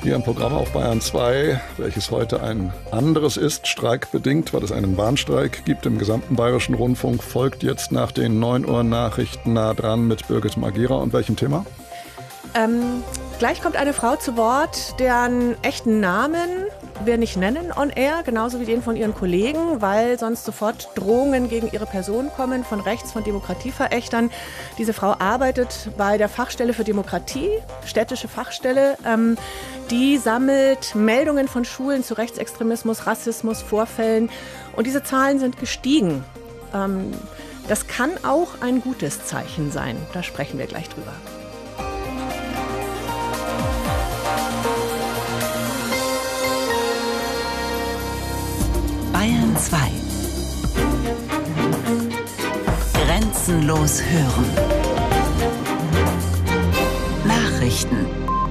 Hier im Programm auf Bayern 2, welches heute ein anderes ist, streikbedingt, weil es einen Warnstreik gibt im gesamten Bayerischen Rundfunk, folgt jetzt nach den 9 Uhr Nachrichten nah dran mit Birgit Magira. Und welchem Thema? Gleich kommt eine Frau zu Wort, deren echten Namen wir nicht nennen on air, genauso wie den von ihren Kollegen, weil sonst sofort Drohungen gegen ihre Person kommen von rechts, von Demokratieverächtern. Diese Frau arbeitet bei der Fachstelle für Demokratie, städtische Fachstelle. Die sammelt Meldungen von Schulen zu Rechtsextremismus, Rassismus, Vorfällen. Und diese Zahlen sind gestiegen. Das kann auch ein gutes Zeichen sein. Da sprechen wir gleich drüber. Bayern 2. Grenzenlos hören. Nachrichten.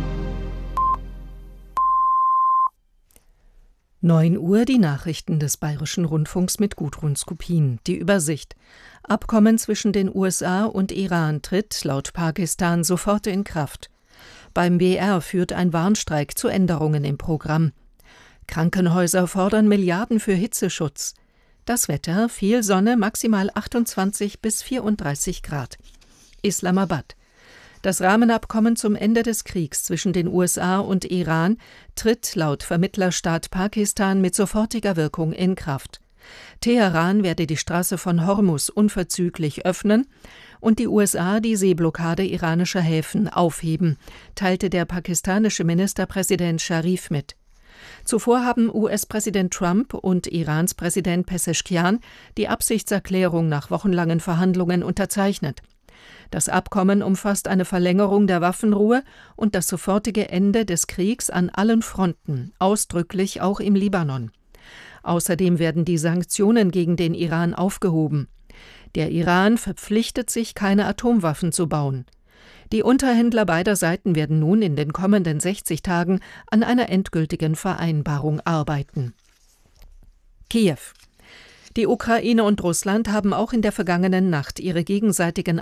9 Uhr die Nachrichten des Bayerischen Rundfunks mit Gudrun Skupin. Die Übersicht. Abkommen zwischen den USA und Iran tritt laut Pakistan sofort in Kraft. Beim BR führt ein Warnstreik zu Änderungen im Programm. Krankenhäuser fordern Milliarden für Hitzeschutz. Das Wetter, viel Sonne, maximal 28 bis 34 Grad. Islamabad. Das Rahmenabkommen zum Ende des Kriegs zwischen den USA und Iran tritt laut Vermittlerstaat Pakistan mit sofortiger Wirkung in Kraft. Teheran werde die Straße von Hormuz unverzüglich öffnen und die USA die Seeblockade iranischer Häfen aufheben, teilte der pakistanische Ministerpräsident Scharif mit. Zuvor haben US-Präsident Trump und Irans Präsident Pezeshkian die Absichtserklärung nach wochenlangen Verhandlungen unterzeichnet. Das Abkommen umfasst eine Verlängerung der Waffenruhe und das sofortige Ende des Kriegs an allen Fronten, ausdrücklich auch im Libanon. Außerdem werden die Sanktionen gegen den Iran aufgehoben. Der Iran verpflichtet sich, keine Atomwaffen zu bauen. Die Unterhändler beider Seiten werden nun in den kommenden 60 Tagen an einer endgültigen Vereinbarung arbeiten. Kiew. Die Ukraine und Russland haben auch in der vergangenen Nacht ihre gegenseitigen